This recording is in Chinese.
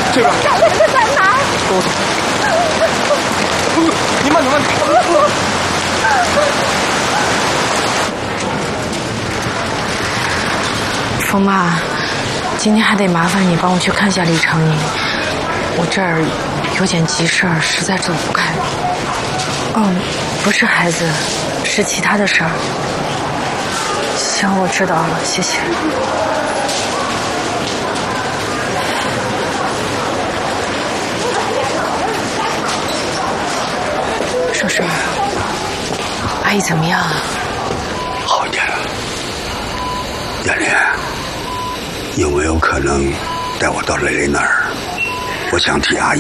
这边。 小妹妹在哪？ 跟我走。你慢点，慢点。 风妈，今天还得麻烦你帮我去看一下李成英，我这儿有件急事儿，实在走不开。不是孩子，是其他的事儿。行，我知道了，谢谢。叔叔，阿姨怎么样啊？ 好一点了。艳莲，有没有可能带我到蕾蕾那儿？我想替阿姨